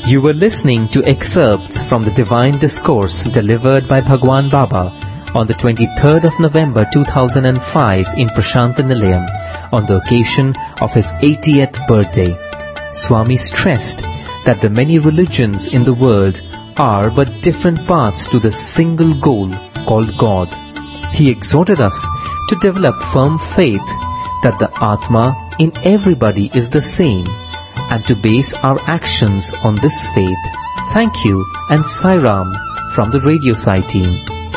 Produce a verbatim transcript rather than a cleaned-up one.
You were listening to excerpts from the Divine Discourse delivered by Bhagwan Baba on the twenty-third of November two thousand five in Prashanta Nilayam on the occasion of his eightieth birthday. Swami stressed that the many religions in the world are but different paths to the single goal called God. He exhorted us to develop firm faith that the Atma in everybody is the same and to base our actions on this faith. Thank you and Sai Ram from the Radio Sai team.